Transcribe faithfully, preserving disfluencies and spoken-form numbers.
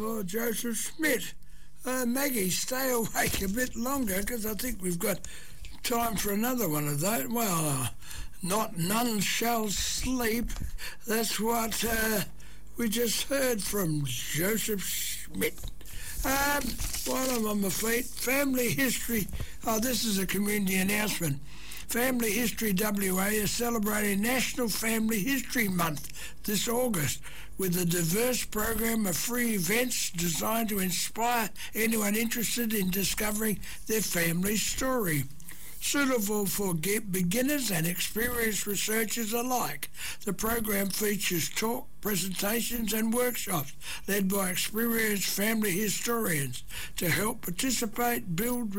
for Joseph Schmidt. Uh, Maggie, stay awake a bit longer because I think we've got time for another one of those. Well, uh, not none shall sleep. That's what uh, we just heard from Joseph Schmidt. Um, while I'm on my feet, family history. Oh, this is a community announcement. Family History W A is celebrating National Family History Month this August with a diverse program of free events designed to inspire anyone interested in discovering their family's story. Suitable for beginners and experienced researchers alike. The program features talk, presentations and workshops led by experienced family historians to help participate, build